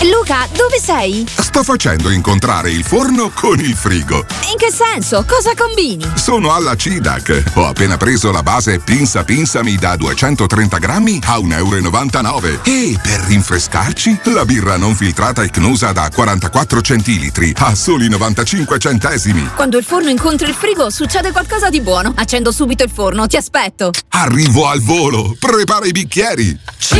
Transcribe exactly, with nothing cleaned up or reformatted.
Luca, dove sei? Sto facendo incontrare il forno con il frigo. In che senso? Cosa combini? Sono alla CIDAC. Ho appena preso la base Pinsa Pinsami da duecentotrenta grammi a un euro e novantanove. E per rinfrescarci, la birra non filtrata Icnusa da quarantaquattro centilitri a soli novantacinque centesimi. Quando il forno incontra il frigo succede qualcosa di buono. Accendo subito il forno, ti aspetto. Arrivo al volo. Prepara i bicchieri. C